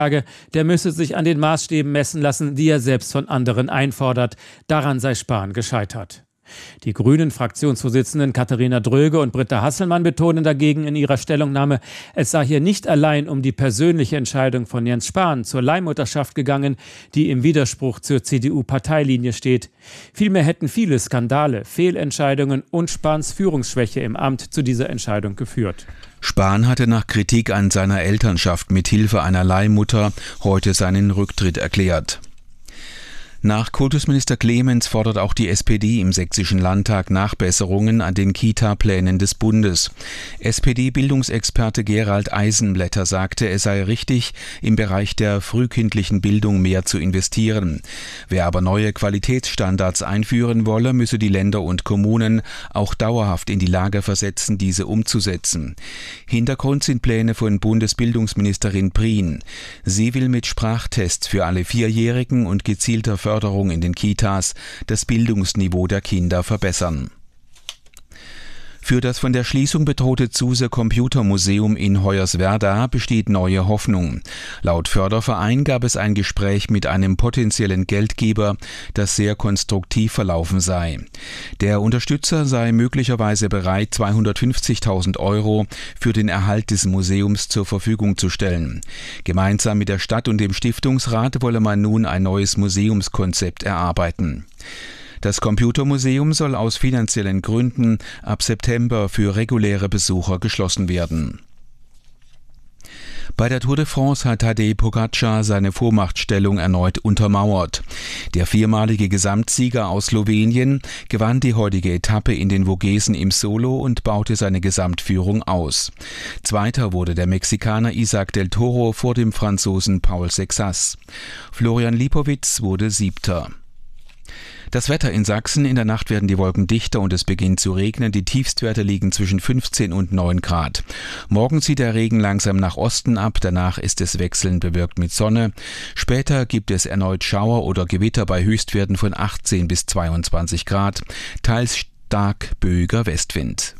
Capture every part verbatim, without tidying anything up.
Der müsse sich an den Maßstäben messen lassen, die er selbst von anderen einfordert. Daran sei Spahn gescheitert. Die Grünen-Fraktionsvorsitzenden Katharina Dröge und Britta Hasselmann betonen dagegen in ihrer Stellungnahme, es sei hier nicht allein um die persönliche Entscheidung von Jens Spahn zur Leihmutterschaft gegangen, die im Widerspruch zur C D U-Parteilinie steht. Vielmehr hätten viele Skandale, Fehlentscheidungen und Spahns Führungsschwäche im Amt zu dieser Entscheidung geführt. Spahn hatte nach Kritik an seiner Elternschaft mit Hilfe einer Leihmutter heute seinen Rücktritt erklärt. Nach Kultusminister Clemens fordert auch die S P D im Sächsischen Landtag Nachbesserungen an den Kita-Plänen des Bundes. S P D-Bildungsexperte Gerald Eisenblätter sagte, es sei richtig, im Bereich der frühkindlichen Bildung mehr zu investieren. Wer aber neue Qualitätsstandards einführen wolle, müsse die Länder und Kommunen auch dauerhaft in die Lage versetzen, diese umzusetzen. Hintergrund sind Pläne von Bundesbildungsministerin Prien. Sie will mit Sprachtests für alle Vierjährigen und gezielter Förderung in den Kitas das Bildungsniveau der Kinder verbessern. Für das von der Schließung bedrohte Zuse Computermuseum in Hoyerswerda besteht neue Hoffnung. Laut Förderverein gab es ein Gespräch mit einem potenziellen Geldgeber, das sehr konstruktiv verlaufen sei. Der Unterstützer sei möglicherweise bereit, zweihundertfünfzigtausend Euro für den Erhalt des Museums zur Verfügung zu stellen. Gemeinsam mit der Stadt und dem Stiftungsrat wolle man nun ein neues Museumskonzept erarbeiten. Das Computermuseum soll aus finanziellen Gründen ab September für reguläre Besucher geschlossen werden. Bei der Tour de France hat Tadej Pogačar seine Vormachtstellung erneut untermauert. Der viermalige Gesamtsieger aus Slowenien gewann die heutige Etappe in den Vogesen im Solo und baute seine Gesamtführung aus. Zweiter wurde der Mexikaner Isaac del Toro vor dem Franzosen Paul Sexas. Florian Lipowitz wurde Siebter. Das Wetter in Sachsen: In der Nacht werden die Wolken dichter und es beginnt zu regnen. Die Tiefstwerte liegen zwischen fünfzehn und neun Grad. Morgen zieht der Regen langsam nach Osten ab, danach ist es wechselnd bewölkt mit Sonne. Später gibt es erneut Schauer oder Gewitter bei Höchstwerten von achtzehn bis zweiundzwanzig Grad, teils stark böiger Westwind.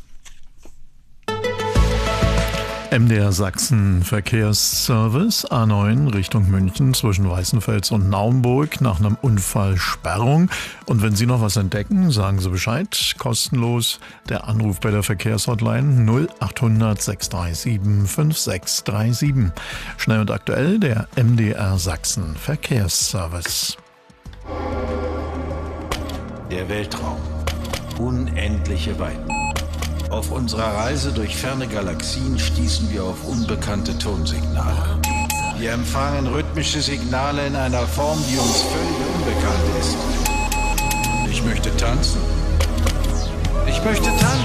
M D R Sachsen Verkehrsservice A neun Richtung München zwischen Weißenfels und Naumburg nach einem Unfall Sperrung. Und wenn Sie noch was entdecken, sagen Sie Bescheid. Kostenlos der Anruf bei der Verkehrshotline null achthundert sechs drei sieben fünf sechs drei sieben. Schnell und aktuell der M D R Sachsen Verkehrsservice. Der Weltraum. Unendliche Weiten. Auf unserer Reise durch ferne Galaxien stießen wir auf unbekannte Tonsignale. Wir empfangen rhythmische Signale in einer Form, die uns völlig unbekannt ist. Ich möchte tanzen. Ich möchte tanzen.